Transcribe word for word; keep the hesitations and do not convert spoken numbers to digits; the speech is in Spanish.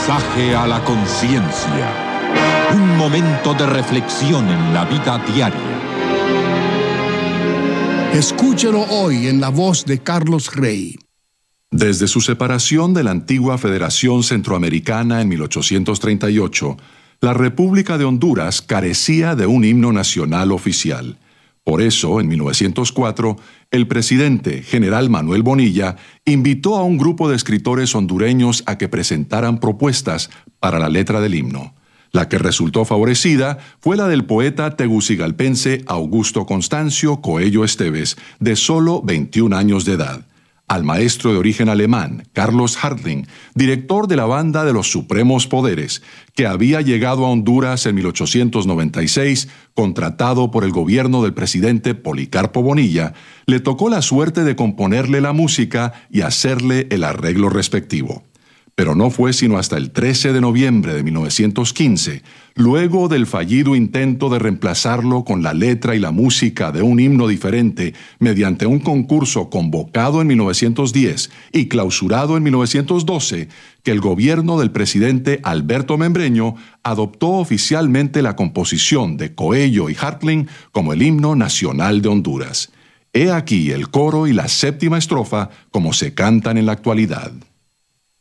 Mensaje a la conciencia. Un momento de reflexión en la vida diaria. Escúchelo hoy en la voz de Carlos Rey. Desde su separación de la antigua Federación Centroamericana en mil ochocientos treinta y ocho, la República de Honduras carecía de un himno nacional oficial. Por eso, en mil novecientos cuatro, el presidente, general Manuel Bonilla, invitó a un grupo de escritores hondureños a que presentaran propuestas para la letra del himno. La que resultó favorecida fue la del poeta tegucigalpense Augusto Constancio Coello Esteves, de solo veintiún años de edad. Al maestro de origen alemán, Carlos Hartling, director de la Banda de los Supremos Poderes, que había llegado a Honduras en mil ochocientos noventa y seis, contratado por el gobierno del presidente Policarpo Bonilla, le tocó la suerte de componerle la música y hacerle el arreglo respectivo. Pero no fue sino hasta el trece de noviembre de mil novecientos quince, luego del fallido intento de reemplazarlo con la letra y la música de un himno diferente mediante un concurso convocado en mil novecientos diez y clausurado en mil novecientos doce, que el gobierno del presidente Alberto Membreño adoptó oficialmente la composición de Coello y Hartling como el himno nacional de Honduras. He aquí el coro y la séptima estrofa como se cantan en la actualidad.